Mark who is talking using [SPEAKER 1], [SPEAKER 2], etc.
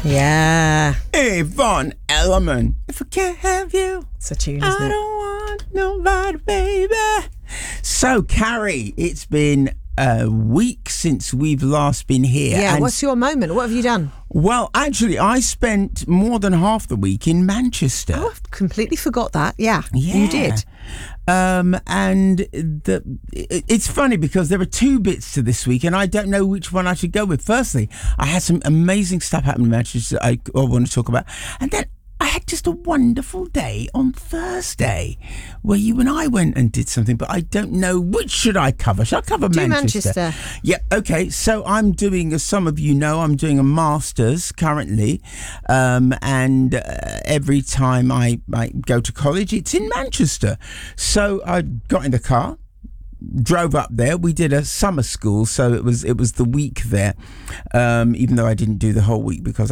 [SPEAKER 1] Yeah.
[SPEAKER 2] Yvonne Elliman. If I can't have you,
[SPEAKER 1] It's a tune,
[SPEAKER 2] I
[SPEAKER 1] isn't it?
[SPEAKER 2] don't want nobody, baby. So, Carrie, it's been a week since we've last been here.
[SPEAKER 1] Yeah,
[SPEAKER 2] and
[SPEAKER 1] what's your moment? What have you done?
[SPEAKER 2] well, actually, I spent more than half the week in Manchester.
[SPEAKER 1] Oh, I've completely forgot that. Yeah,
[SPEAKER 2] Yeah.
[SPEAKER 1] you did.
[SPEAKER 2] And it's funny because there are two bits to this week, and I don't know which one I should go with. Firstly, I had some amazing stuff happen in Manchester I want to talk about, and then I had just a wonderful day on Thursday where you and I went and did something, but I don't know which should I cover. Should I cover
[SPEAKER 1] Do
[SPEAKER 2] Manchester?
[SPEAKER 1] Manchester.
[SPEAKER 2] Yeah, okay. So I'm doing, as some of you know, I'm doing a master's currently, and every time I go to college, it's in Manchester. So I got in the car, drove up there. We did a summer school, so it was the week there, even though I didn't do the whole week because